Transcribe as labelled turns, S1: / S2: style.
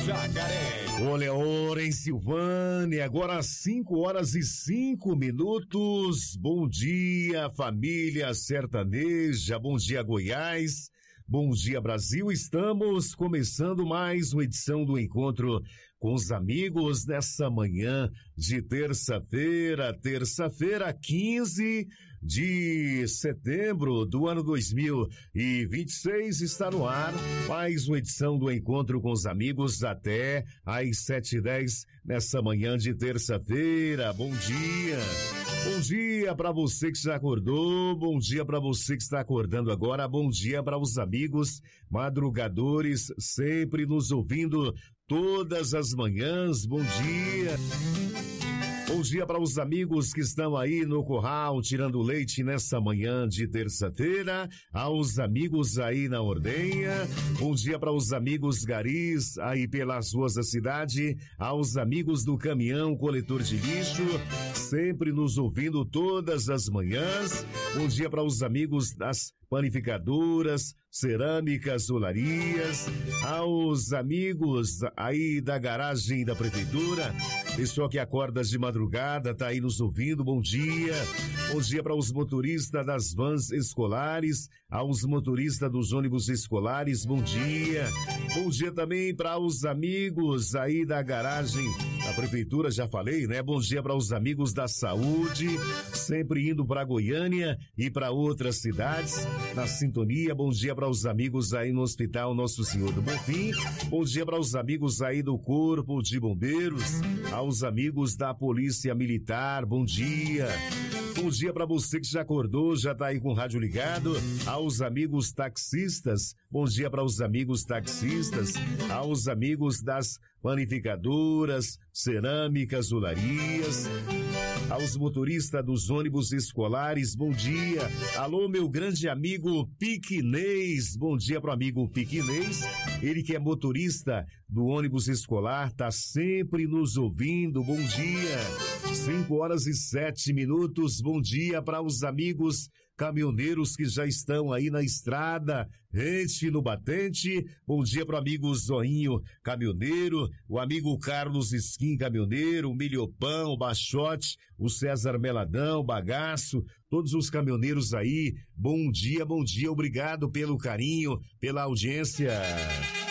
S1: Jacaré.
S2: Olha a hora em Silvânia, agora às 5h05. Bom dia, família sertaneja, bom dia, Goiás, bom dia, Brasil. Estamos começando mais uma edição do Encontro com os Amigos nessa manhã de terça-feira, 15 de setembro do ano 2026. Está no ar mais uma edição do Encontro com os Amigos até às 7h10 nessa manhã de terça-feira. Bom dia! Bom dia para você que já acordou, bom dia para você que está acordando agora, bom dia para os amigos madrugadores sempre nos ouvindo todas as manhãs, bom dia. Bom dia para os amigos que estão aí no curral tirando leite nessa manhã de terça-feira, aos amigos aí na ordenha, bom dia para os amigos garis aí pelas ruas da cidade, aos amigos do caminhão coletor de lixo, sempre nos ouvindo todas as manhãs, bom dia para os amigos das panificadoras, cerâmicas, olarias, aos amigos aí da garagem da prefeitura, pessoal que acorda de madrugada, tá aí nos ouvindo, bom dia. Bom dia para os motoristas das vans escolares, aos motoristas dos ônibus escolares, bom dia. Bom dia também para os amigos aí da garagem da prefeitura, já falei, né? Bom dia para os amigos da saúde, sempre indo para Goiânia e para outras cidades, na sintonia. Bom dia para os amigos aí no Hospital Nosso Senhor do Bonfim, bom dia para os amigos aí do Corpo de Bombeiros, aos amigos da Polícia Militar, bom dia. Bom dia para você que já acordou, já tá aí com o rádio ligado, aos amigos taxistas, bom dia para os amigos taxistas, aos amigos das panificadoras, cerâmicas, olarias, aos motoristas dos ônibus escolares, bom dia. Alô, meu grande amigo Piquinês, bom dia pro amigo Piquinês, ele que é motorista do ônibus escolar, tá sempre nos ouvindo, bom dia. 5h07, bom dia para os amigos caminhoneiros que já estão aí na estrada, rente no batente, bom dia para o amigo Zoinho caminhoneiro, o amigo Carlos Skin caminhoneiro, o Milhopão, o Bachote, o César Meladão, o Bagaço, todos os caminhoneiros aí, bom dia, obrigado pelo carinho, pela audiência.